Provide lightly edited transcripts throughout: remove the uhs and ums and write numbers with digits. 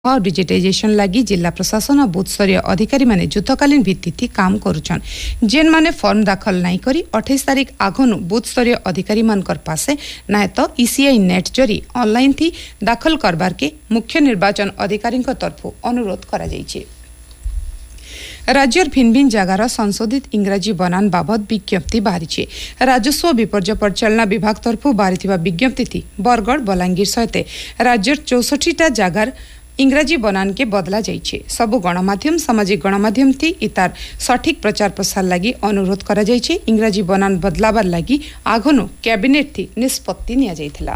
Digitisation लगी जिला प्रशासन और बूथ स्तरीय अधिकारी माने युद्धकालीन भित्ति काम करुछन जेन माने फॉर्म दाखल नहीं करी 28 तारीख आगनु बूथ स्तरीय अधिकारी मानकर पासे ना तो ईसीआई नेट जरी ऑनलाइन थी दाखल करबार के मुख्य निर्वाचन अधिकारी तरफ अनुरोध करा जायछि। राज्यर भिन्न भिन्न जगार संशोधित इंग्राजी बनान बाबद विज्ञप्ति बाहरी राजस्व विपर्य परिचालना विभाग तरफ बाहरी विज्ञप्ति थी बरगढ़ बलांगीर सहित राज्यर 64 जगार इंग्राजी बनान के बदला जाइछे। सबु गणमाध्यम सामाजिक गणमाध्यम थी इतार सठिक प्रचार प्रसार लगी अनुरोध करा जाइछे। इंग्राजी बनान बदलाबार लगी आगनु कैबिनेट थी निष्पत्ति निया जाइथिला।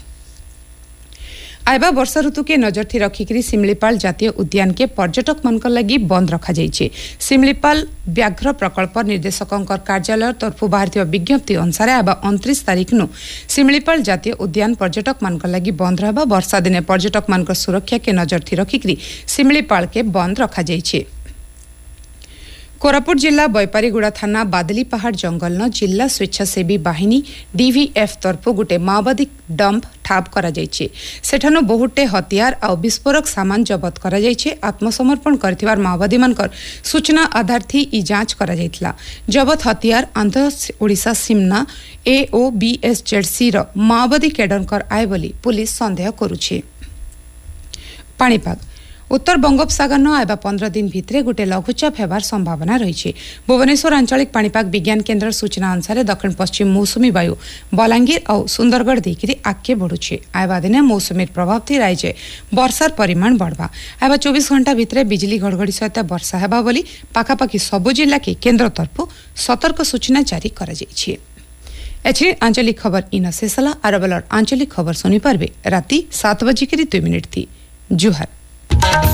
आइबा वर्षा ऋतु के नजर थी रखिकरी सिमलीपाल जातीय उद्यान के पर्यटक मनकर लगी बंद रखा जाइछे। सिमलीपाल व्याघ्र प्रकल्प निर्देशकंकर कार्यालय तरफ बाहरी विज्ञप्ति अनुसार आइबा 29 तारीख नु सिमलीपाल जातीय उद्यान पर्यटक मनकर लगी बंद रहबा। वर्षा दिने पर्यटक मनकर सुरक्षा के नजर थी रखिकरी सिमलीपाल के बंद रखा जाइछे। कोरापुट जिला बैपारीगुड़ा थाना बादली पहाड़ जंगल न जिला स्वेच्छासेवी बाहिनी डीवीएफ तरफ गोटे माओवादी डंप ठाप करा जाइछे। सेठानु बहुटे हथियार आ विस्फोरक सामान जबत करा जाइछे। आत्मसमर्पण करथिबार माओवादी मनकर सूचना आधार थी ई जांच करा जाइतला। जबत हथियार आंध्र ओडिशा सीमना AOBSZC रो माओवादी कैडरकर आए बोली पुलिस संदेह करुछे। पाणीपाग उत्तर बंगोपसागर न आइबा 15 दिन भितरे गोटे लघुचाप हेबार संभावना रही। भुवनेश्वर आंचलिक पाणीपाग विज्ञान केन्द्र सूचना अनुसार दक्षिण पश्चिम मौसुमी वायु बलांगीर और सुंदरगढ़ देकरी आगे बढ़ुछे। आइबा दिने मौसुमीर प्रभाव थी राज्य वर्षार परिमाण बढ़वा। आइबा 24 घंटा भितरे बिजली घड़घड़ी सहित वर्षा हेबा बोली पाखापाखि सबु जिला के केन्द्र तरफ सतर्क सूचना जारी करा जाइछे। एचडी आंचलिक खबर इन शेषला। आरबलर आंचलिक खबर सुनी पारबे राति 7:02 थी। जुहार।